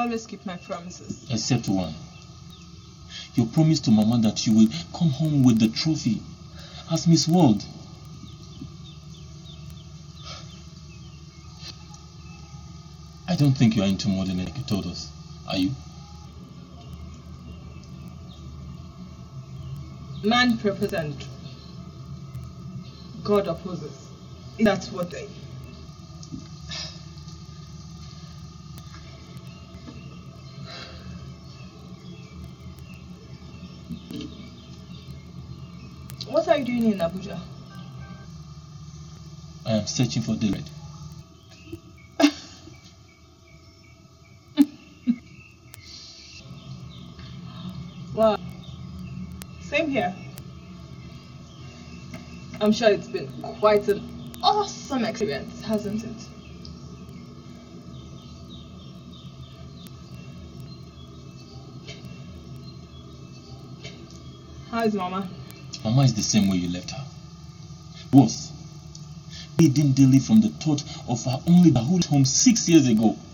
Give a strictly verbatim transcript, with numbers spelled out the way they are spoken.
always keep my promises. Except one. You promised to Mama that you will come home with the trophy as Miss World. I don't think you are into modeling like you told us. Are you? Man proposes and God opposes. That's what they... What are you doing in Abuja? I am searching for David. Wow. Same here. I'm sure it's been quite an awesome experience, hasn't it? How is Mama? Mama is the same way you left her. Worse, bleeding daily from the thought of her only childhood home six years ago.